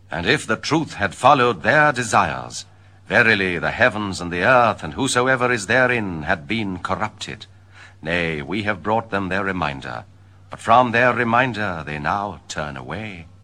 And if the truth had followed their desires, verily the heavens and the earth, and whosoever is therein, had been corrupted. Nay, we have brought them their reminder, but from their reminder they now turn away.